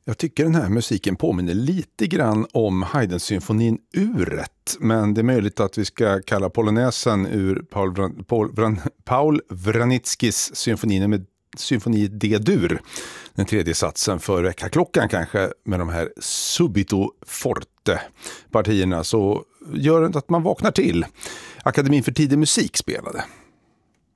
Jag tycker den här musiken påminner lite grann om Haydn-symfonin Uret, men det är möjligt att vi ska kalla polonäsen ur Paul Vranitzkis symfoni D-dur, den tredje satsen för väckarklockan kanske, med de här subito forte partierna, så gör det att man vaknar till. Akademin för tidig musik spelade.